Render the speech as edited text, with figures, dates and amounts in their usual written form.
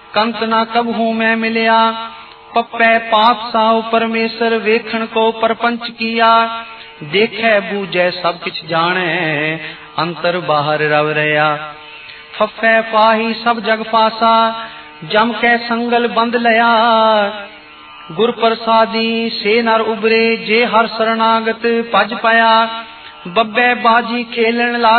कंत ना कबहू मैं मिलिया। पप्पै पाप साहु परमेश्वर वेखण को परपंच किया। देखे बूझे सब किछ जाने अंतर बाहर रव रया। फफै पाही सब जग पासा जम कै संगल बंद लया। गुर प्रसादी से नर उबरे जे हर शरणागत भज पाया। बब्बे बाजी खेलन ला